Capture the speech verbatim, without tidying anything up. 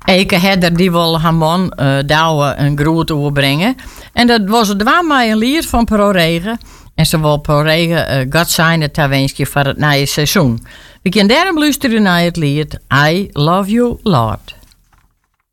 Eke Hedder die wil haar man uh, Douwe een groet overbrengen. En dat was het waar mij een lied van Pro Regen. En ze wil Pro Regen uh, God zijn het wenskje voor het nieuwe seizoen. We kunnen daarom luisteren naar het lied I Love You Lord.